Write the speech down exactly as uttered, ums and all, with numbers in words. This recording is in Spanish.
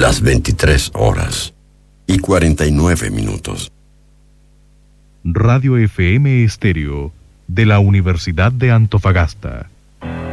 las veintitrés horas y cuarenta y nueve minutos. Radio F M Estéreo de la Universidad de Antofagasta.